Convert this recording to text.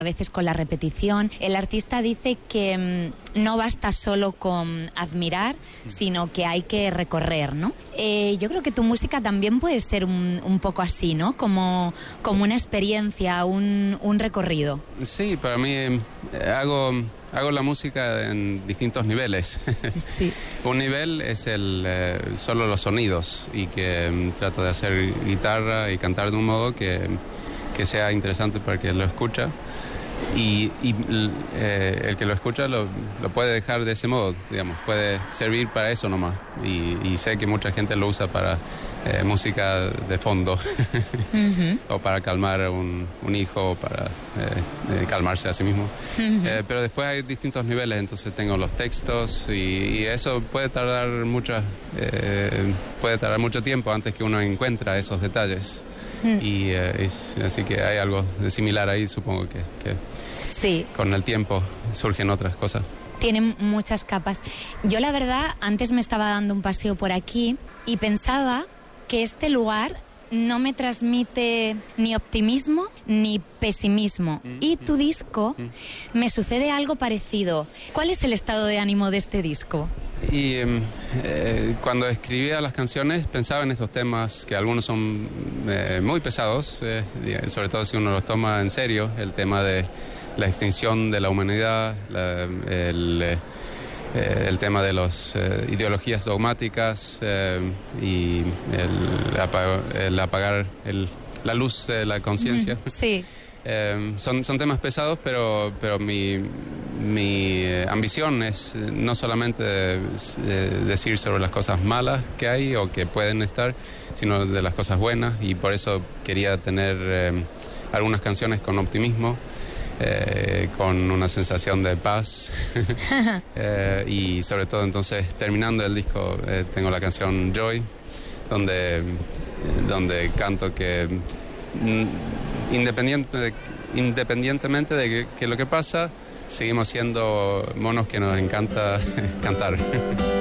A veces con la repetición, el artista dice que no basta solo con admirar, sino que hay que recorrer, ¿no? Yo creo que tu música también puede ser un poco así, ¿no? Como una experiencia, un recorrido. Sí, para mí hago la música en distintos niveles. Sí. Un nivel es solo los sonidos y que trato de hacer guitarra y cantar de un modo que sea interesante para quien lo escucha. Y el que lo escucha lo puede dejar de ese modo, digamos, puede servir para eso nomás. Y sé que mucha gente lo usa para música de fondo, o para calmar a un hijo, o para calmarse a sí mismo. Pero después hay distintos niveles, entonces tengo los textos y eso puede tardar mucho tiempo antes que uno encuentra esos detalles. Y así que hay algo de similar ahí, supongo que sí. Con el tiempo surgen otras cosas. Tienen muchas capas. Yo la verdad, antes me estaba dando un paseo por aquí y pensaba que este lugar no me transmite ni optimismo ni pesimismo. Y tu disco me sucede algo parecido. ¿Cuál es el estado de ánimo de este disco? Y cuando escribía las canciones pensaba en estos temas que algunos son muy pesados, sobre todo si uno los toma en serio, el tema de la extinción de la humanidad, el tema de las ideologías dogmáticas y el apagar la luz de la conciencia. Sí. Son temas pesados, pero mi ambición es no solamente decir sobre las cosas malas que hay o que pueden estar, sino de las cosas buenas, y por eso quería tener algunas canciones con optimismo, con una sensación de paz. Y sobre todo, entonces, terminando el disco, tengo la canción Joy, donde canto que independientemente de que lo que pasa, seguimos siendo monos que nos encanta cantar.